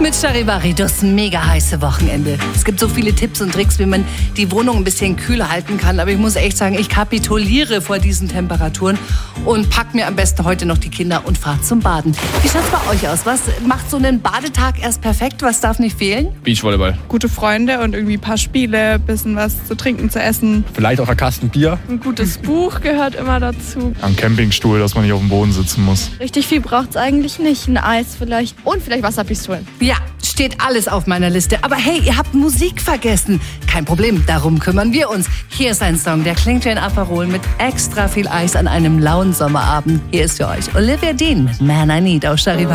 Mit Charivari durchs mega heiße Wochenende. Es gibt so viele Tipps und Tricks, wie man die Wohnung ein bisschen kühler halten kann. Aber ich muss echt sagen, ich kapituliere vor diesen Temperaturen und pack mir am besten heute noch die Kinder und fahre zum Baden. Wie schaut's bei euch aus? Was macht so einen Badetag erst perfekt? Was darf nicht fehlen? Beachvolleyball. Gute Freunde und irgendwie ein paar Spiele, bisschen was zu trinken, zu essen. Vielleicht auch ein Kasten Bier. Ein gutes Buch gehört immer dazu. Am Campingstuhl, dass man nicht auf dem Boden sitzen muss. Richtig viel braucht's eigentlich nicht. Ein Eis vielleicht. Und vielleicht Wasserpistolen. Ja, steht alles auf meiner Liste. Aber hey, ihr habt Musik vergessen. Kein Problem, darum kümmern wir uns. Hier ist ein Song, der klingt wie ein Aperol mit extra viel Eis an einem lauen Sommerabend. Hier ist für euch Olivia Dean mit Man I Need auf Charivari.